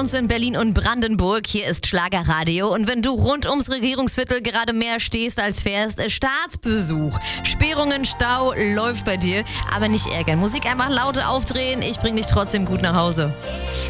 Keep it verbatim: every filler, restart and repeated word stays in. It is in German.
uns in Berlin und Brandenburg. Hier ist Schlagerradio. Und wenn du rund ums Regierungsviertel gerade mehr stehst als fährst, Staatsbesuch, Sperrungen, Stau läuft bei dir. Aber nicht ärgern. Musik einfach laut aufdrehen. Ich bring dich trotzdem gut nach Hause.